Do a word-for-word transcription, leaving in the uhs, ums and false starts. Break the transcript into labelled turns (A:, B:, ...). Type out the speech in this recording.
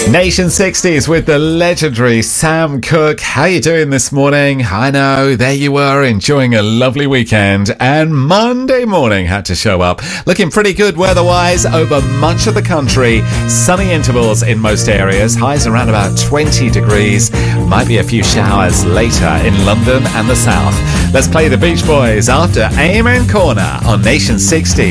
A: Nation sixties with the legendary Sam Cooke. How you doing this morning? I know, there you were, enjoying a lovely weekend, and Monday morning had to show up. Looking pretty good weather-wise over much of the country. Sunny intervals in most areas. Highs around about twenty degrees. Might be a few showers later in London and the south. Let's play the Beach Boys after Amen Corner on Nation sixty.